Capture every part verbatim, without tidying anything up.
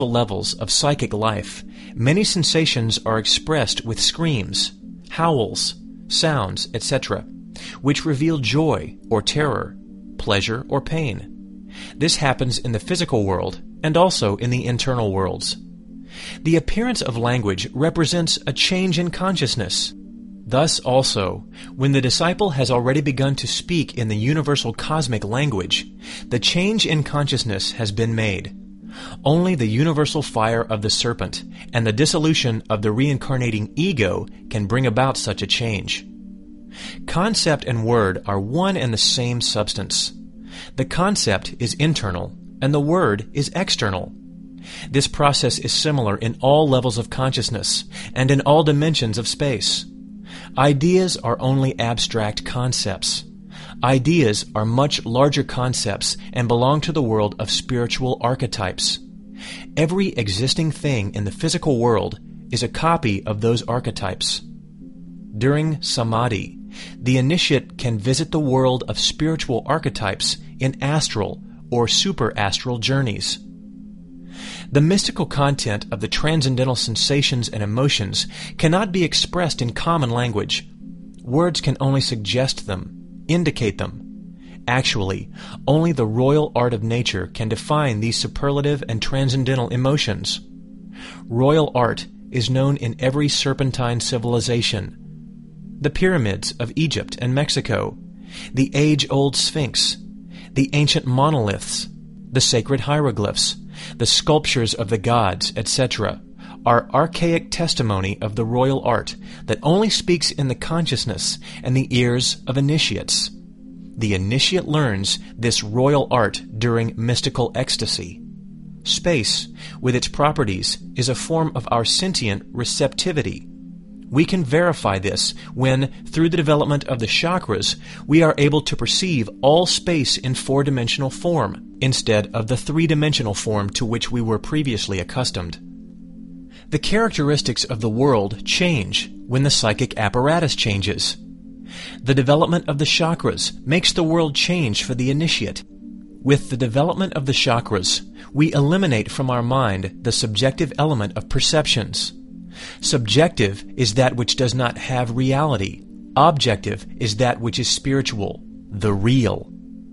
levels of psychic life, many sensations are expressed with screams, howls, sounds, et cetera, which reveal joy or terror, pleasure or pain. This happens in the physical world and also in the internal worlds. The appearance of language represents a change in consciousness. Thus also, when the disciple has already begun to speak in the universal cosmic language, the change in consciousness has been made. Only the universal fire of the serpent and the dissolution of the reincarnating ego can bring about such a change. Concept and word are one and the same substance. The concept is internal and the word is external. This process is similar in all levels of consciousness and in all dimensions of space. Ideas are only abstract concepts. Ideas are much larger concepts and belong to the world of spiritual archetypes. Every existing thing in the physical world is a copy of those archetypes. During Samadhi, the initiate can visit the world of spiritual archetypes in astral or superastral journeys. The mystical content of the transcendental sensations and emotions cannot be expressed in common language. Words can only suggest them, indicate them. Actually, only the royal art of nature can define these superlative and transcendental emotions. Royal art is known in every serpentine civilization. The pyramids of Egypt and Mexico, the age-old Sphinx, the ancient monoliths, the sacred hieroglyphs, the sculptures of the gods, et cetera, are archaic testimony of the royal art that only speaks in the consciousness and the ears of initiates. The initiate learns this royal art during mystical ecstasy. Space, with its properties, is a form of our sentient receptivity. We can verify this when, through the development of the chakras, we are able to perceive all space in four-dimensional form, instead of the three-dimensional form to which we were previously accustomed. The characteristics of the world change when the psychic apparatus changes. The development of the chakras makes the world change for the initiate. With the development of the chakras, we eliminate from our mind the subjective element of perceptions. Subjective is that which does not have reality. Objective is that which is spiritual, the real.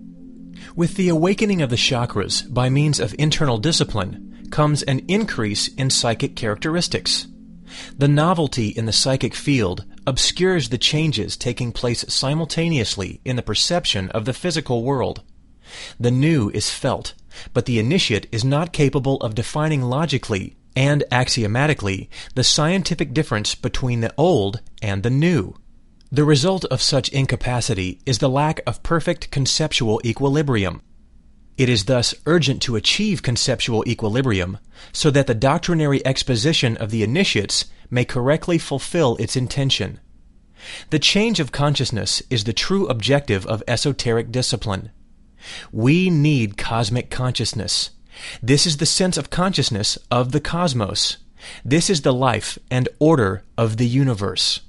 With the awakening of the chakras by means of internal discipline comes an increase in psychic characteristics. The novelty in the psychic field obscures the changes taking place simultaneously in the perception of the physical world. The new is felt, but the initiate is not capable of defining logically and axiomatically the scientific difference between the old and the new. The result of such incapacity is the lack of perfect conceptual equilibrium. It is thus urgent to achieve conceptual equilibrium so that the doctrinary exposition of the initiates may correctly fulfill its intention. The change of consciousness is the true objective of esoteric discipline. We need cosmic consciousness. This is the sense of consciousness of the cosmos. This is the life and order of the universe.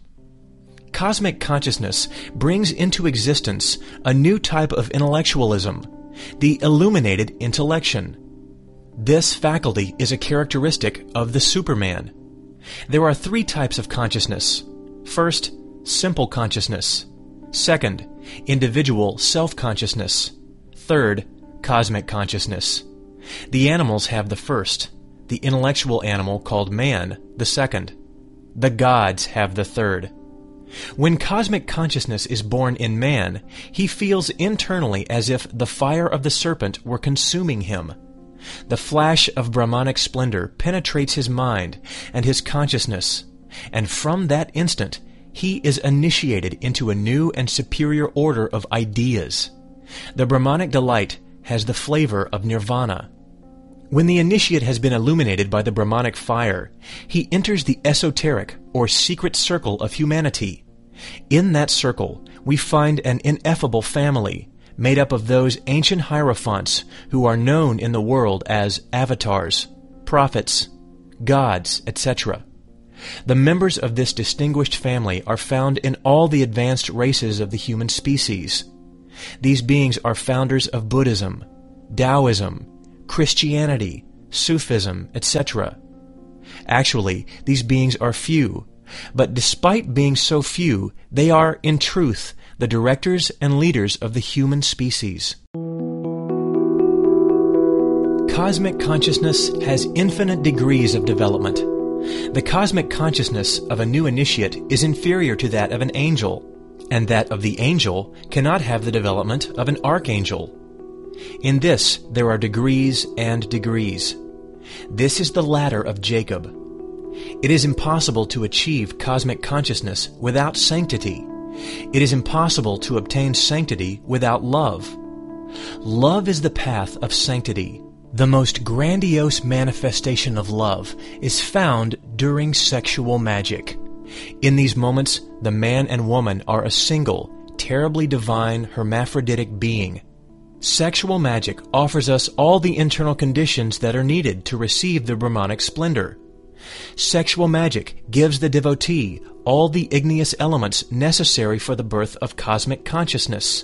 Cosmic consciousness brings into existence a new type of intellectualism, the illuminated intellection. This faculty is a characteristic of the Superman. There are three types of consciousness. First, simple consciousness. Second, individual self-consciousness. Third, cosmic consciousness. The animals have the first, the intellectual animal called man the second. The gods have the third. When cosmic consciousness is born in man, he feels internally as if the fire of the serpent were consuming him. The flash of Brahmanic splendor penetrates his mind and his consciousness, and from that instant he is initiated into a new and superior order of ideas. The Brahmanic delight has the flavor of nirvana. When the initiate has been illuminated by the Brahmanic fire, he enters the esoteric or secret circle of humanity. In that circle, we find an ineffable family made up of those ancient hierophants who are known in the world as avatars, prophets, gods, et cetera. The members of this distinguished family are found in all the advanced races of the human species. These beings are founders of Buddhism, Taoism, Christianity, Sufism, et cetera. Actually, these beings are few, but despite being so few, they are, in truth, the directors and leaders of the human species. Cosmic consciousness has infinite degrees of development. The cosmic consciousness of a new initiate is inferior to that of an angel, and that of the angel cannot have the development of an archangel. In this there are degrees and degrees. This is the ladder of Jacob. It is impossible to achieve cosmic consciousness without sanctity. It is impossible to obtain sanctity without love. Love is the path of sanctity. The most grandiose manifestation of love is found during sexual magic. In these moments, the man and woman are a single, terribly divine, hermaphroditic being. Sexual magic offers us all the internal conditions that are needed to receive the Brahmanic splendor. Sexual magic gives the devotee all the igneous elements necessary for the birth of cosmic consciousness.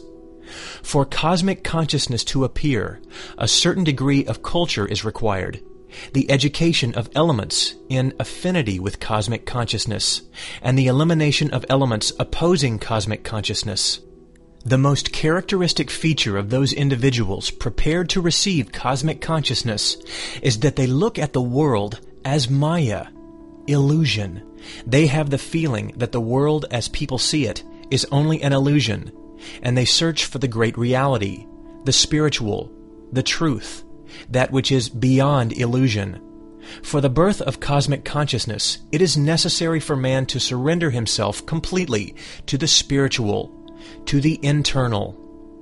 For cosmic consciousness to appear, a certain degree of culture is required, the education of elements in affinity with cosmic consciousness, and the elimination of elements opposing cosmic consciousness. The most characteristic feature of those individuals prepared to receive cosmic consciousness is that they look at the world as Maya, illusion. They have the feeling that the world as people see it is only an illusion, and they search for the great reality, the spiritual, the truth, that which is beyond illusion. For the birth of cosmic consciousness, it is necessary for man to surrender himself completely to the spiritual, to the internal.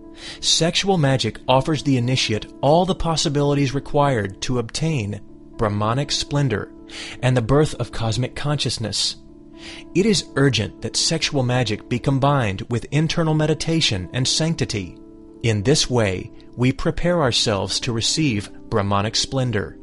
Sexual magic offers the initiate all the possibilities required to obtain Brahmanic splendor and the birth of cosmic consciousness. It is urgent that sexual magic be combined with internal meditation and sanctity. In this way, we prepare ourselves to receive Brahmanic splendor.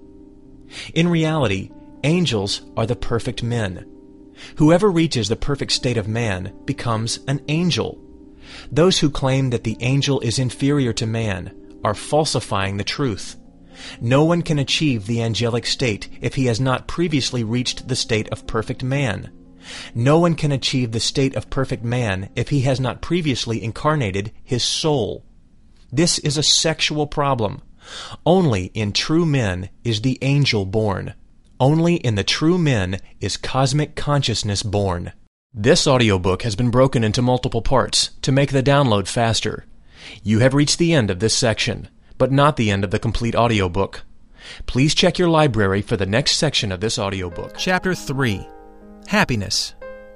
In reality, angels are the perfect men. Whoever reaches the perfect state of man becomes an angel. Those who claim that the angel is inferior to man are falsifying the truth. No one can achieve the angelic state if he has not previously reached the state of perfect man. No one can achieve the state of perfect man if he has not previously incarnated his soul. This is a sexual problem. Only in true men is the angel born. Only in the true men is cosmic consciousness born. This audiobook has been broken into multiple parts to make the download faster. You have reached the end of this section, but not the end of the complete audiobook. Please check your library for the next section of this audiobook. Chapter three. Happiness.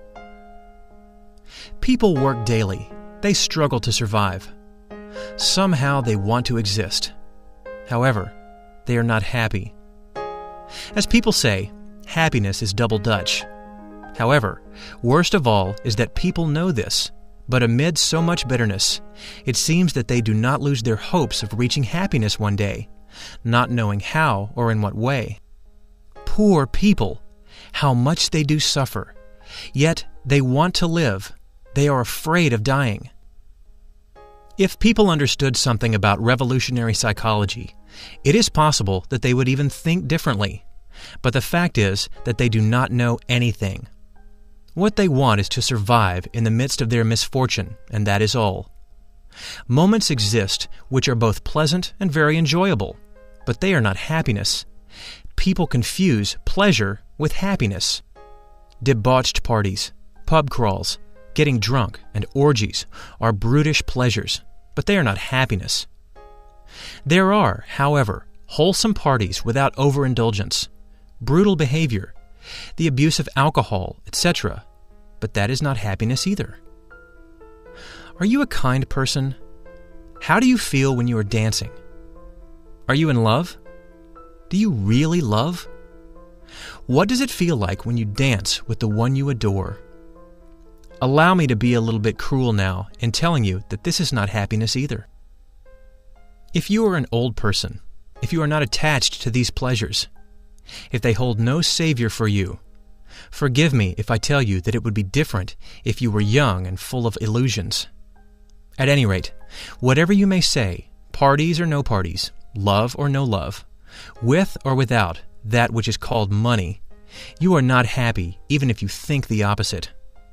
People work daily. They struggle to survive. Somehow they want to exist. However, they are not happy. As people say, happiness is double Dutch. However, worst of all is that people know this, but amid so much bitterness, it seems that they do not lose their hopes of reaching happiness one day, not knowing how or in what way. Poor people! How much they do suffer. Yet they want to live. They are afraid of dying. If people understood something about revolutionary psychology, it is possible that they would even think differently. But the fact is that they do not know anything. What they want is to survive in the midst of their misfortune, and that is all. Moments exist which are both pleasant and very enjoyable, but they are not happiness. People confuse pleasure with happiness. Debauched parties, pub crawls, getting drunk, and orgies are brutish pleasures, but they are not happiness. There are, however, wholesome parties without overindulgence, brutal behavior, the abuse of alcohol, et cetera, but that is not happiness either. Are you a kind person? How do you feel when you are dancing? Are you in love? Do you really love? What does it feel like when you dance with the one you adore? Allow me to be a little bit cruel now in telling you that this is not happiness either. If you are an old person, if you are not attached to these pleasures, if they hold no savior for you, forgive me if I tell you that it would be different if you were young and full of illusions. At any rate, whatever you may say, parties or no parties, love or no love, With or without that which is called money, you are not happy even if you think the opposite.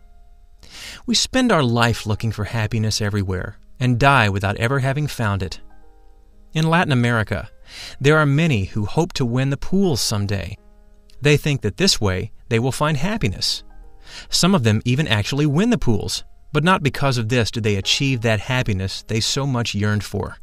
We spend our life looking for happiness everywhere and die without ever having found it. In Latin America, there are many who hope to win the pools someday. They think that this way they will find happiness. Some of them even actually win the pools, but not because of this do they achieve that happiness they so much yearned for.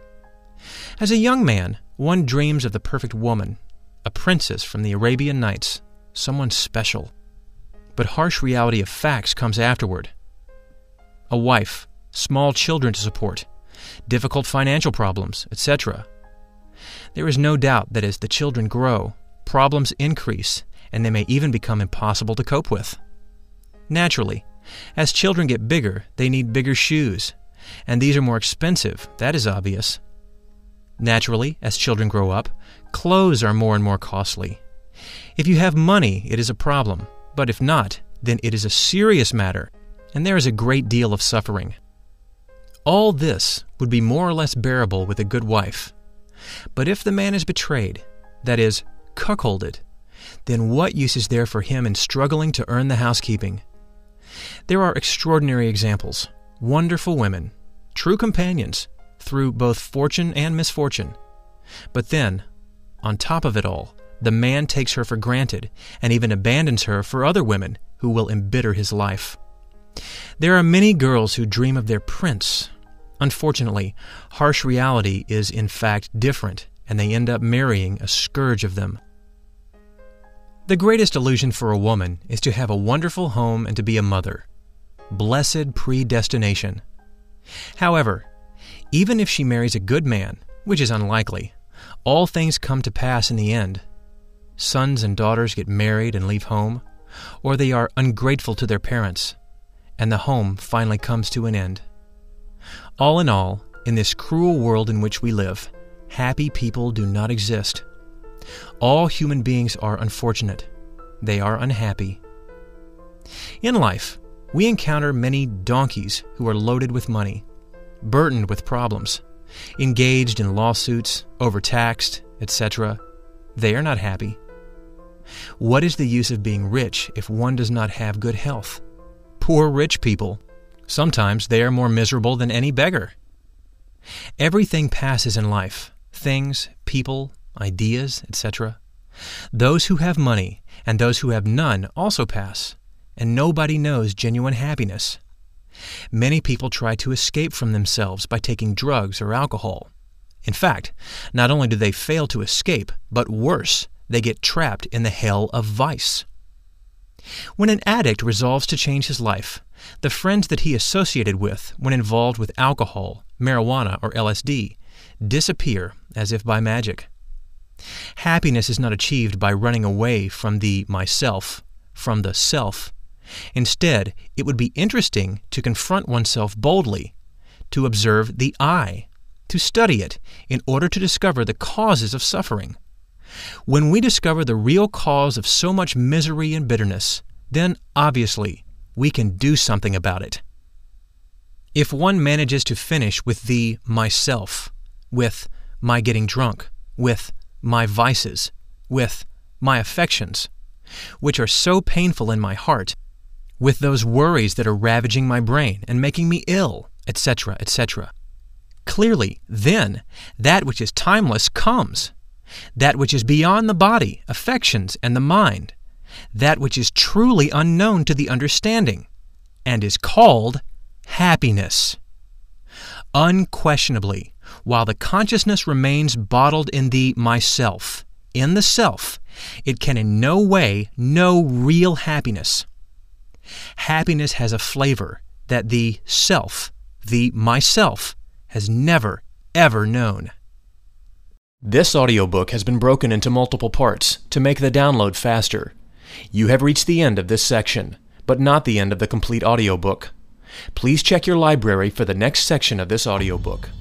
As a young man, one dreams of the perfect woman, a princess from the Arabian Nights, someone special. But harsh reality of facts comes afterward. A wife, small children to support, difficult financial problems, et cetera. There is no doubt that as the children grow, problems increase, and they may even become impossible to cope with. Naturally, as children get bigger, they need bigger shoes, and these are more expensive, that is obvious. Naturally, as children grow up, clothes are more and more costly. If you have money, it is a problem, but if not, then it is a serious matter, and there is a great deal of suffering. All this would be more or less bearable with a good wife. But if the man is betrayed, that is, cuckolded, then what use is there for him in struggling to earn the housekeeping? There are extraordinary examples, wonderful women, true companions, through both fortune and misfortune. But then, on top of it all, the man takes her for granted and even abandons her for other women who will embitter his life. There are many girls who dream of their prince. Unfortunately, harsh reality is in fact different, and they end up marrying a scourge of them. The greatest illusion for a woman is to have a wonderful home and to be a mother. Blessed predestination. However, even if she marries a good man, which is unlikely, all things come to pass in the end. Sons and daughters get married and leave home, or they are ungrateful to their parents, and the home finally comes to an end. All in all, in this cruel world in which we live, happy people do not exist. All human beings are unfortunate. They are unhappy. In life, we encounter many donkeys who are loaded with money, burdened with problems, engaged in lawsuits, overtaxed, et cetera. They are not happy. What is the use of being rich if one does not have good health? Poor rich people. Sometimes they are more miserable than any beggar. Everything passes in life, things, people, ideas, et cetera. Those who have money and those who have none also pass, and nobody knows genuine happiness. Many people try to escape from themselves by taking drugs or alcohol. In fact, not only do they fail to escape, but worse, they get trapped in the hell of vice. When an addict resolves to change his life, the friends that he associated with when involved with alcohol, marijuana, or L S D disappear as if by magic. Happiness is not achieved by running away from the myself, from the self. Instead, it would be interesting to confront oneself boldly, to observe the I, to study it in order to discover the causes of suffering. When we discover the real cause of so much misery and bitterness, then obviously we can do something about it. If one manages to finish with the myself, with my getting drunk, with my vices, with my affections, which are so painful in my heart, with those worries that are ravaging my brain and making me ill, et cetera, et cetera. Clearly, then, that which is timeless comes, that which is beyond the body, affections, and the mind, that which is truly unknown to the understanding, and is called happiness. Unquestionably, while the consciousness remains bottled in the myself, in the self, it can in no way know real happiness. Happiness has a flavor that the self, the myself, has never, ever known. This audiobook has been broken into multiple parts to make the download faster. You have reached the end of this section, but not the end of the complete audiobook. Please check your library for the next section of this audiobook.